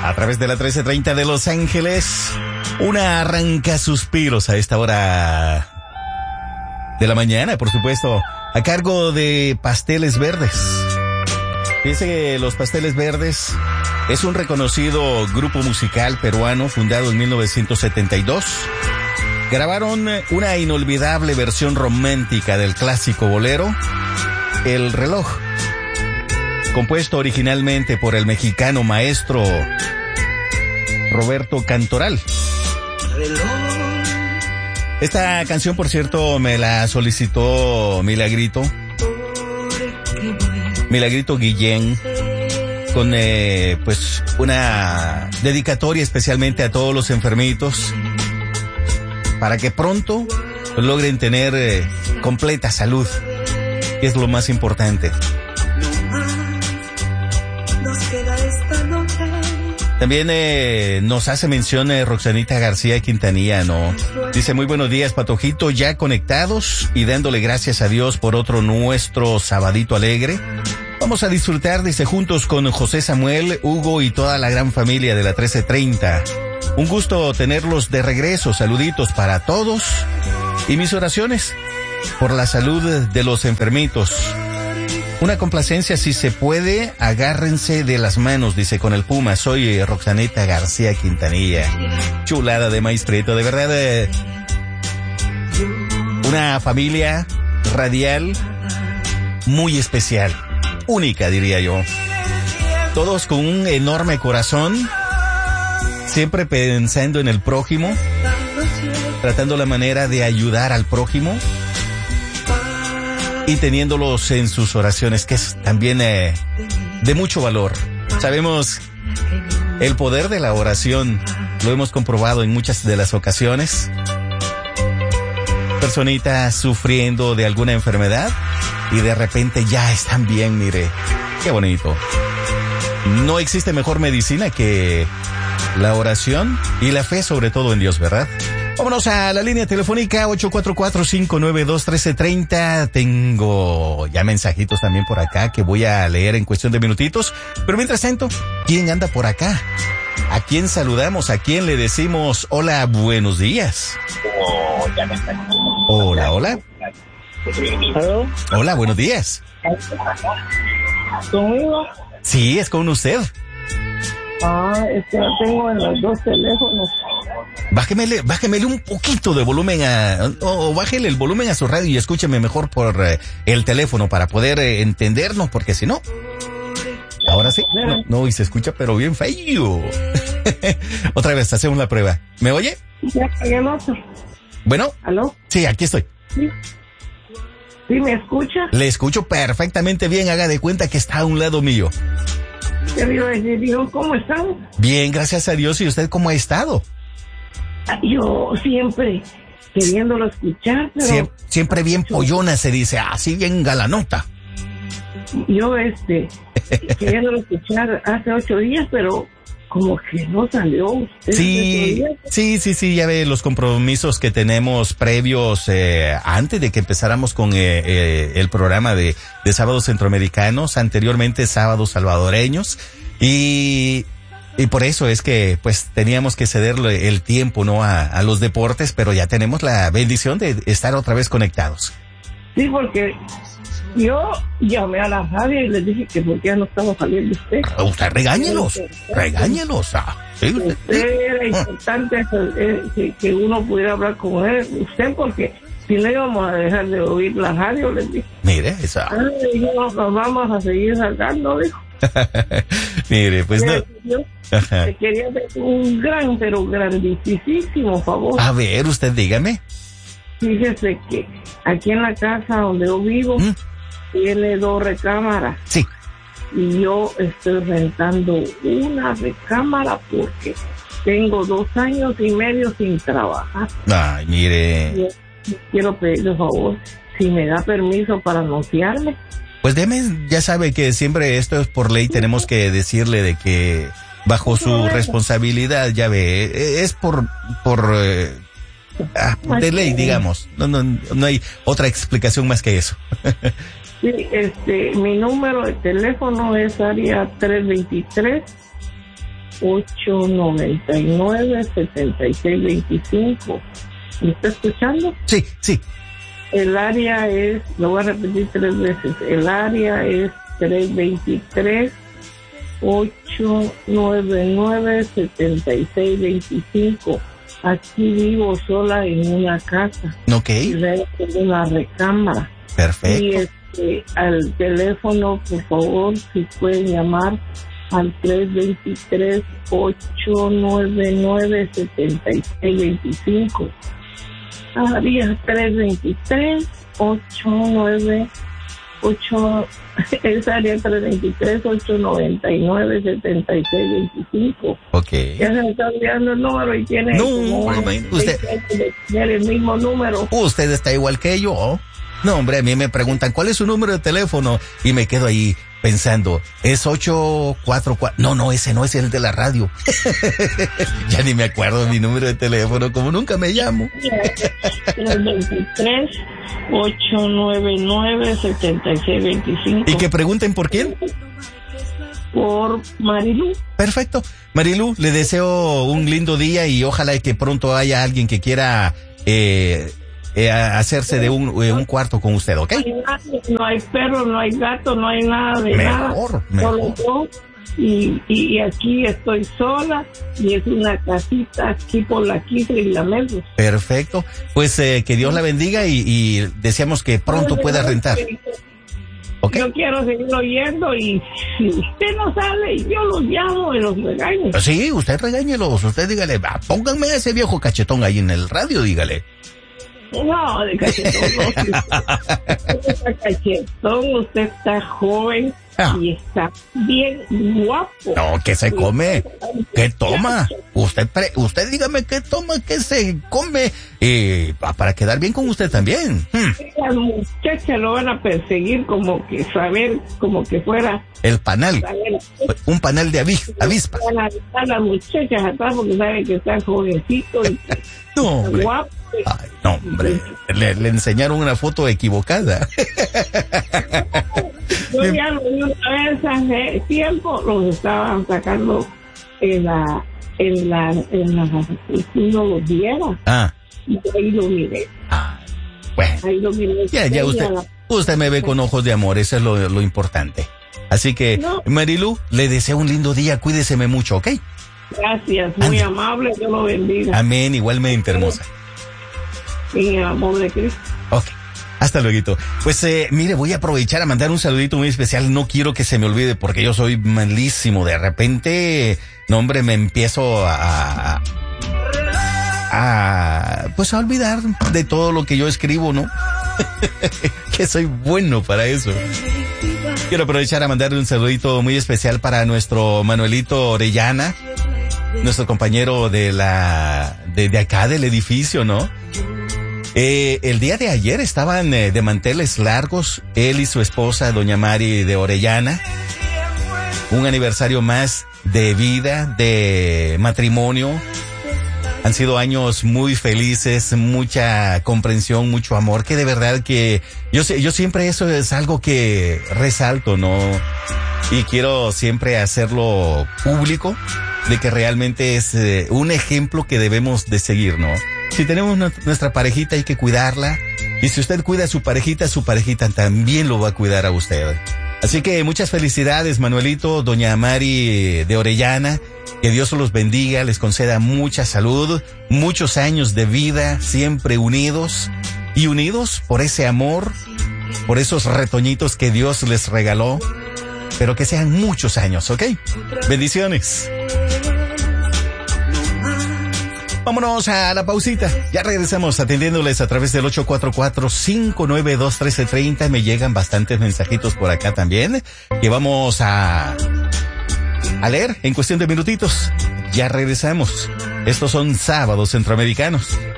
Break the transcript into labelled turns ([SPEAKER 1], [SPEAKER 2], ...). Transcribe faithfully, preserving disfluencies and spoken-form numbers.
[SPEAKER 1] A través de la trece treinta de Los Ángeles, una arranca suspiros a esta hora de la mañana, por supuesto, a cargo de Pasteles Verdes. Fíjense que Los Pasteles Verdes es un reconocido grupo musical peruano fundado en mil novecientos setenta y dos. Grabaron una inolvidable versión romántica del clásico bolero, El Reloj, compuesto originalmente por el mexicano maestro Roberto Cantoral. Esta canción, por cierto, me la solicitó Milagrito, Milagrito Guillén, con eh, pues una dedicatoria especialmente a todos los enfermitos, para que pronto logren tener eh, completa salud, que es lo más importante. También eh, nos hace mención eh, Roxanita García Quintanilla, ¿no? Dice, muy buenos días, Patojito, ya conectados y dándole gracias a Dios por otro nuestro sabadito alegre. Vamos a disfrutar, dice, juntos con José Samuel, Hugo y toda la gran familia de la trece treinta. Un gusto tenerlos de regreso, saluditos para todos y mis oraciones por la salud de los enfermitos. Una complacencia, si se puede, agárrense de las manos, dice, con el Puma. Soy Roxaneta García Quintanilla. Chulada de maíz prieto, de verdad. Eh, una familia radial muy especial, única, diría yo. Todos con un enorme corazón, siempre pensando en el prójimo, tratando la manera de ayudar al prójimo y teniéndolos en sus oraciones, que es también eh, de mucho valor. Sabemos el poder de la oración, lo hemos comprobado en muchas de las ocasiones. Personitas sufriendo de alguna enfermedad y de repente ya están bien, mire, qué bonito. No existe mejor medicina que la oración y la fe, sobre todo en Dios, ¿verdad? Vámonos a la línea telefónica ocho cuatro cuatro, cinco nueve dos, uno tres tres cero. Tengo ya mensajitos también por acá que voy a leer en cuestión de minutitos. Pero mientras tanto, ¿quién anda por acá? ¿A quién saludamos? ¿A quién le decimos hola, buenos días? Hola, hola.
[SPEAKER 2] ¿Aló?
[SPEAKER 1] Hola, buenos días.
[SPEAKER 2] ¿Conmigo?
[SPEAKER 1] Sí, es con usted.
[SPEAKER 2] Ah, es que lo tengo en los dos teléfonos.
[SPEAKER 1] Bájemele, bájemele un poquito de volumen a, o, o bájele el volumen a su radio y escúcheme mejor por eh, el teléfono para poder eh, entendernos, porque si no, ahora sí, no, no, y se escucha pero bien feo. Otra vez, hacemos la prueba. ¿Me oye?
[SPEAKER 2] Ya pagué el otro.
[SPEAKER 1] Bueno.
[SPEAKER 2] ¿Aló?
[SPEAKER 1] Sí, aquí estoy.
[SPEAKER 2] Sí. ¿Sí me escucha?
[SPEAKER 1] Le escucho perfectamente bien, haga de cuenta que está a un lado mío.
[SPEAKER 2] ¿Qué le iba a decir? Digo, ¿cómo están?
[SPEAKER 1] Bien, gracias a Dios. ¿Y usted cómo ha estado?
[SPEAKER 2] Yo siempre queriéndolo escuchar, pero...
[SPEAKER 1] Siempre, siempre bien pollona, se dice, así bien galanota.
[SPEAKER 2] Yo, este, queriéndolo escuchar hace ocho días, pero como que no salió usted.
[SPEAKER 1] Sí, sí, sí, sí, ya ve los compromisos que tenemos previos eh, antes de que empezáramos con eh, eh, el programa de, de Sábados Centroamericanos, anteriormente Sábados Salvadoreños, y... Y por eso es que, pues, teníamos que cederle el tiempo, ¿no? A, a los deportes, pero ya tenemos la bendición de estar otra vez conectados.
[SPEAKER 2] Sí, porque yo llamé a la radio y les dije que porque ya no estaba saliendo usted.
[SPEAKER 1] Usted regáñelos, regáñelos. Ah, sí, usted,
[SPEAKER 2] usted era importante eh, que, que uno pudiera hablar con él, usted, porque si no íbamos a dejar de oír la radio, les dije.
[SPEAKER 1] Mire, esa.
[SPEAKER 2] Ah, dijimos, nos vamos a seguir saltando, dijo.
[SPEAKER 1] Mire, pues no.
[SPEAKER 2] Yo te quería hacer un gran, pero grandísimo favor.
[SPEAKER 1] A ver, usted dígame.
[SPEAKER 2] Fíjese que aquí en la casa donde yo vivo, ¿Mm? tiene dos recámaras.
[SPEAKER 1] Sí.
[SPEAKER 2] Y yo estoy rentando una recámara porque tengo dos años y medio sin trabajar.
[SPEAKER 1] Ay, mire.
[SPEAKER 2] Yo quiero pedirle favor, si me da permiso para anunciarme.
[SPEAKER 1] Pues deme, ya sabe que siempre esto es por ley, tenemos que decirle de que bajo su responsabilidad, ya ve, es por, por, eh, ah, de ley, digamos, no, no, no hay otra explicación más que eso.
[SPEAKER 2] Sí, este, mi número de teléfono es área tres dos tres, ocho nueve nueve, siete seis dos cinco. ¿Me está escuchando?
[SPEAKER 1] Sí, sí.
[SPEAKER 2] El área es, lo voy a repetir tres veces, el área es tres dos tres, ocho nueve nueve, siete seis dos cinco. Aquí vivo sola en una casa.
[SPEAKER 1] Ok.
[SPEAKER 2] Y en una recámara.
[SPEAKER 1] Perfecto.
[SPEAKER 2] Y este, al teléfono, por favor, si pueden llamar al tres dos tres, ocho nueve nueve, siete seis dos cinco. Área tres dos tres, ocho nueve, ocho, es área tres dos tres, ocho nueve nueve, siete seis dos cinco.
[SPEAKER 1] Ok.
[SPEAKER 2] Ya se me está olvidando el número y tiene
[SPEAKER 1] no,
[SPEAKER 2] como
[SPEAKER 1] no, usted,
[SPEAKER 2] tiene el mismo número.
[SPEAKER 1] Usted está igual que yo. No, hombre, a mí me preguntan, ¿cuál es su número de teléfono? Y me quedo ahí pensando, es ocho cuatro cuatro. No, no, ese no es el de la radio. Ya ni me acuerdo de mi número de teléfono, como nunca me llamo.
[SPEAKER 2] tres dos tres, ocho nueve nueve, siete seis dos cinco.
[SPEAKER 1] Y que pregunten por quién.
[SPEAKER 2] Por Marilu.
[SPEAKER 1] Perfecto. Marilu, le deseo un lindo día y ojalá que pronto haya alguien que quiera eh, eh, hacerse de un, eh, un cuarto con usted, ¿ok?
[SPEAKER 2] No hay perro, no hay gato, no hay nada de
[SPEAKER 1] mejor,
[SPEAKER 2] nada.
[SPEAKER 1] Mejor,
[SPEAKER 2] Solo yo. Y, y, y aquí estoy sola y es una casita aquí por la quince y la Melo.
[SPEAKER 1] Perfecto. Pues eh, que Dios la bendiga y, y deseamos que pronto pueda rentar. Okay.
[SPEAKER 2] Yo quiero seguir oyendo y si usted no sale, yo los llamo y los regaño.
[SPEAKER 1] Sí, usted regáñelos, usted dígale, ah, pónganme a ese viejo cachetón ahí en el radio, dígale.
[SPEAKER 2] No, de cachetón no. Usted está cachetón, usted está joven ah. y está bien guapo.
[SPEAKER 1] No, ¿qué se come? ¿Qué toma? Usted pre usted dígame qué toma, qué se come y para quedar bien con usted también. Hmm.
[SPEAKER 2] Las muchachas lo van a perseguir como que saber, como que fuera
[SPEAKER 1] el panal, saber, un panal de avis, avispa.
[SPEAKER 2] Van a estar las muchachas atrás porque saben que están jovencitos y
[SPEAKER 1] no, hombre. Guapo. Ay, no, hombre, le, le enseñaron una foto equivocada.
[SPEAKER 2] Yo ya lo vi una vez hace tiempo, los estaban sacando en la, en la, en la, si uno los viera.
[SPEAKER 1] Ah.
[SPEAKER 2] Y ahí lo miré.
[SPEAKER 1] Ah, bueno.
[SPEAKER 2] Ahí lo miré.
[SPEAKER 1] Ya, ya usted, usted me ve con ojos de amor, eso es lo, lo importante. Así que, no. Marilu, le deseo un lindo día, cuídeseme mucho, ¿ok?
[SPEAKER 2] Gracias, muy Ande. amable, Dios lo bendiga.
[SPEAKER 1] Amén, igualmente, hermosa.
[SPEAKER 2] En el amor de Cristo.
[SPEAKER 1] Ok. Hasta luego. Pues eh, mire, voy a aprovechar a mandar un saludito muy especial. No quiero que se me olvide porque yo soy malísimo. De repente, no hombre, me empiezo a, a, a pues a olvidar de todo lo que yo escribo, ¿no? Que soy bueno para eso. Quiero aprovechar a mandarle un saludito muy especial para nuestro Manuelito Orellana, nuestro compañero de la de, de acá del edificio, ¿no? Eh, el día de ayer estaban eh, de manteles largos, él y su esposa, doña Mari de Orellana. Un aniversario más de vida, de matrimonio. Han sido años muy felices, mucha comprensión, mucho amor, que de verdad que yo, yo siempre eso es algo que resalto, ¿no? Y quiero siempre hacerlo público, de que realmente es eh, un ejemplo que debemos de seguir, ¿no? Si tenemos nuestra parejita hay que cuidarla, y si usted cuida a su parejita, su parejita también lo va a cuidar a usted. Así que muchas felicidades, Manuelito, doña Mari de Orellana, que Dios los bendiga, les conceda mucha salud, muchos años de vida, siempre unidos, y unidos por ese amor, por esos retoñitos que Dios les regaló, pero que sean muchos años, ¿ok? Bendiciones. Vámonos a la pausita. Ya regresamos atendiéndoles a través del ocho cuatro cuatro, cinco nueve dos, uno tres tres cero. Me llegan bastantes mensajitos por acá también que vamos a, a leer en cuestión de minutitos. Ya regresamos. Estos son Sábados Centroamericanos.